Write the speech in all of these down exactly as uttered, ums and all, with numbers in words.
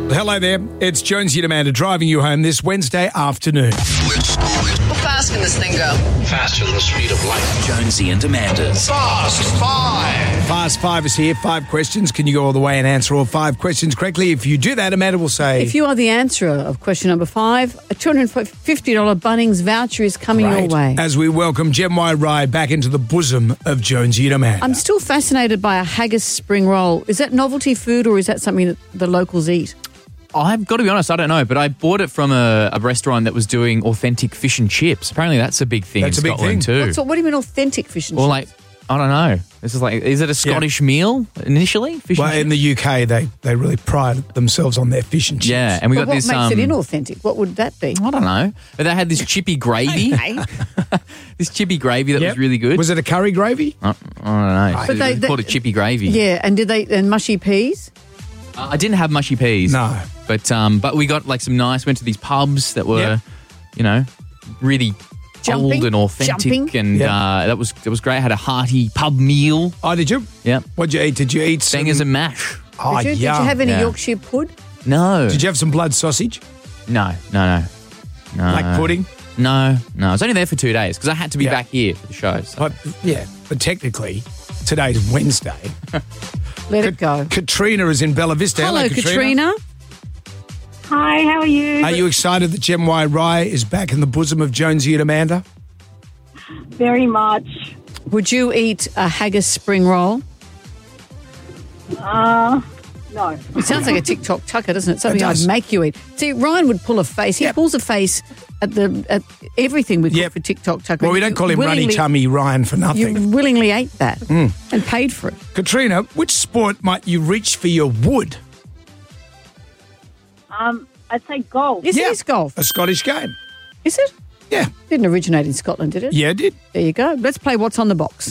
Hello there. It's Jonesy and Amanda driving you home this Wednesday afternoon. How fast can this thing go? Faster than the speed of light. Jonesy and Amanda's Fast Five. Fast Five is here. Five questions. Can you go all the way and answer all five questions correctly? If you do that, Amanda will say... If you are the answerer of question number five, a two hundred fifty dollars Bunnings voucher is coming Right. your way. As we welcome Gem Y Rye back into the bosom of Jonesy and Amanda. I'm still fascinated by a haggis spring roll. Is that novelty food or is that something that the locals eat? I've got to be honest, I don't know, but I bought it from a, a restaurant that was doing authentic fish and chips. Apparently that's a big thing That's in a big Scotland thing. too. So what do you mean authentic fish and Or chips? like, I don't know. This is like, is it a Scottish meal initially? Fish Well, and in the U K, they, they really pride themselves on their fish and chips. Yeah, and we But got what this. makes um, it inauthentic? What would that be? I don't know. But they had this chippy gravy. This chippy gravy that Yep. was really good. Was it a curry gravy? I, I don't know. But they- They called it chippy gravy. Yeah, and did they and mushy peas? Uh, I didn't have mushy peas. No. But um, but we got like some nice. Went to these pubs that were, Yep. you know, really Jumping, old and authentic, jumping. and Yep. uh, that was that was great. I had a hearty pub meal. Oh, did you? Yeah, What'd you eat? Did you eat some... bangers and mash. Oh, Did you, did yeah. you have any Yeah. Yorkshire pud? No, Did you have some blood sausage? no, no, no, no. Like pudding? No, no. I was only there for two days because I had to be Yeah. back here for the show. So. But, yeah, but technically, today's Wednesday. Let it go. Katrina is in Bella Vista. Hello, Katrina. Hi, how are you? Are you excited that Gem Y Rye is back in the bosom of Jonesy and Amanda? Very much. Would you eat a haggis spring roll? Uh, no. It sounds like a TikTok chucker, doesn't it? Something It does. I'd make you eat. See, Ryan would pull a face. He Yep. pulls a face at the at everything we cook Yep. for TikTok chucker. Well, we don't call him Runny Willingly- Tummy Ryan for You nothing. Mm. willingly ate that and paid for it. Katrina, which sport might you reach for your wood? Um, I'd say golf. Yes, Yeah. it is golf. A Scottish game. Is it? Yeah. Didn't originate in Scotland, did it? Yeah, it did. There you go. Let's play What's on the Box.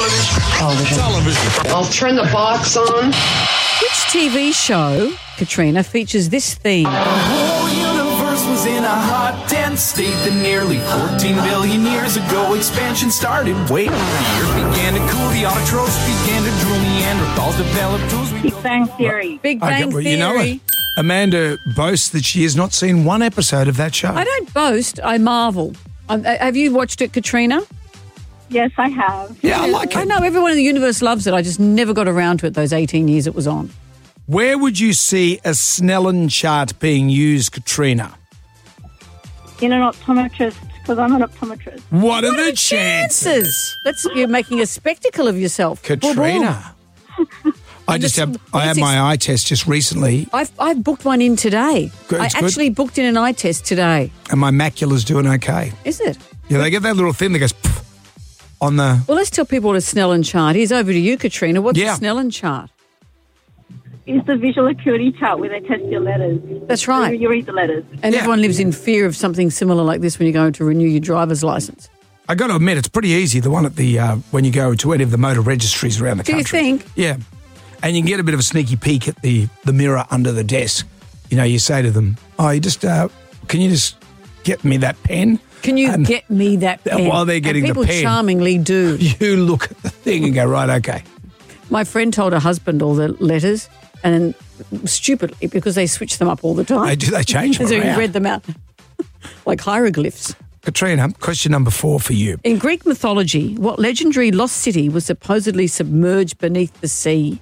I'll turn the box on. Which T V show, Katrina, features this theme? The whole universe was in a hot, dense state that nearly fourteen billion years ago expansion started. Wait, the earth began to cool, the autotrophs began to drool, Neanderthals developed tools. We Big Bang Theory. Big Okay, Bang well, Theory. you know it. Amanda boasts that she has not seen one episode of that show. I don't boast. I marvel. Um, uh, have you watched it, Katrina? Yes, I have. Yeah, I like I it. know everyone in the universe loves it. I just never got around to it those eighteen years it was on. Where would you see a Snellen chart being used, Katrina? In an optometrist, because I'm an optometrist. What are the chances? Chances. That's you're making a spectacle of yourself. Katrina. I just have, I had my eye test just recently I've, I've booked one in today. Good, I it's good. actually booked in an eye test today. and my macula's doing okay. Is it? Yeah, they get that little thing that goes pff on the... Well, let's tell people what a Snellen chart is. Over to you, Katrina. What's Yeah. a Snellen chart? It's the visual acuity chart where they test your letters. That's right. You, you read the letters. And Yeah. everyone lives in fear of something similar like this when you're going to renew your driver's license. I got to admit, it's pretty easy, the one at the, uh, when you go to any of the motor registries around the Do you country. think? Yeah. And you can get a bit of a sneaky peek at the, the mirror under the desk. You know, you say to them, oh, you just, uh, can you just get me that pen? Can you And get me that pen? while they're getting and the people pen. charmingly do. You look at the thing and go, right, okay. My friend told her husband all the letters, and then stupidly, because they switch them up all the time. They do, they change them So he around. read them out like hieroglyphs. Katrina, question number four for you. In Greek mythology, what legendary lost city was supposedly submerged beneath the sea?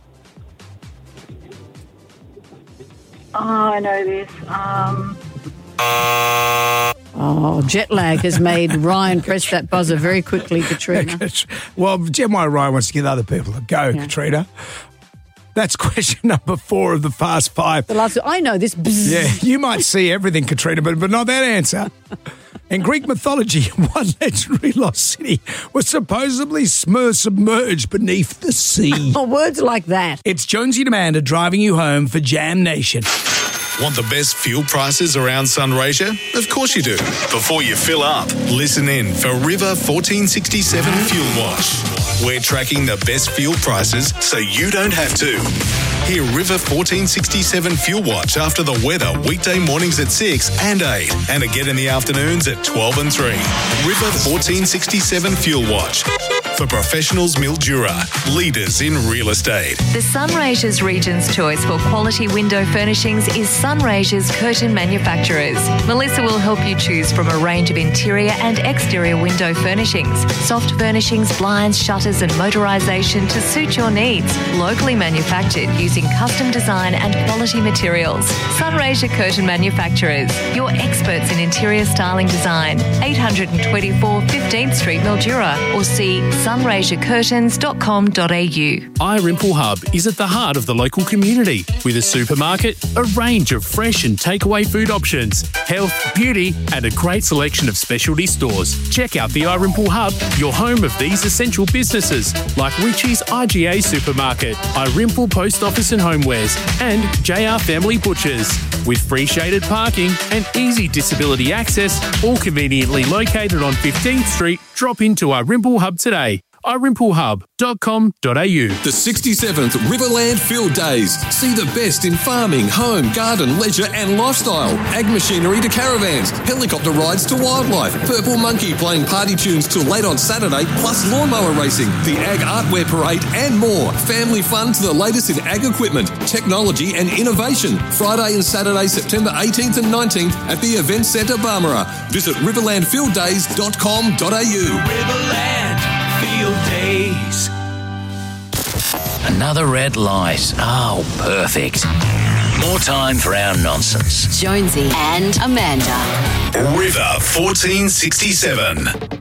Oh, I know this. Um, Oh, jet lag has made Ryan press that buzzer very quickly, Katrina. Well, Gem Y Ryan wants to give other people a go, Yeah. Katrina. That's question number four of the Fast Five. The last, I know this. Bzzz. Yeah, you might see everything, Katrina, but, but not that answer. In Greek mythology, one legendary lost city was supposedly smer- submerged beneath the sea. Oh, words like that. It's Jonesy and Amanda driving you home for Jam Nation. Want the best fuel prices around Sunraysia? Of course you do. Before you fill up, listen in for River fourteen sixty-seven Fuel Watch. We're tracking the best fuel prices so you don't have to. Hear River fourteen sixty-seven Fuel Watch after the weather weekday mornings at six and eight and again in the afternoons at twelve and three. River fourteen sixty-seven Fuel Watch. for Professionals Mildura, leaders in real estate. The Sunraysia's Region's choice for quality window furnishings is Sunraysia's Curtain Manufacturers. Melissa will help you choose from a range of interior and exterior window furnishings, soft furnishings, blinds, shutters and motorisation to suit your needs. Locally manufactured using custom design and quality materials. Sunraysia Curtain Manufacturers, your experts in interior styling design. eight twenty-four fifteenth Street, Mildura, or see sunraysia curtains dot com dot a u. iRimple Hub is at the heart of the local community with a supermarket, a range of fresh and takeaway food options, health, beauty, and a great selection of specialty stores. Check out the iRimple Hub, your home of these essential businesses like Richie's I G A Supermarket, iRimple Post Office and Homewares, and J R Family Butchers. With free shaded parking and easy disability access, all conveniently located on fifteenth Street, drop into iRimple Hub today. i rimple hub dot com dot a u. The sixty-seventh Riverland Field Days. See the best in farming, home, garden, leisure and lifestyle. Ag machinery to caravans, helicopter rides to wildlife, Purple Monkey playing party tunes till late on Saturday, plus lawnmower racing, the Ag Artwear Parade and more. Family fun to the latest in ag equipment, technology and innovation. Friday and Saturday, September eighteenth and nineteenth at the Event Centre, Barmera. Visit riverland field days dot com dot a u. Riverland Field Days. Another red light. Oh, perfect. More time for our nonsense. Jonesy and Amanda. River fourteen sixty-seven.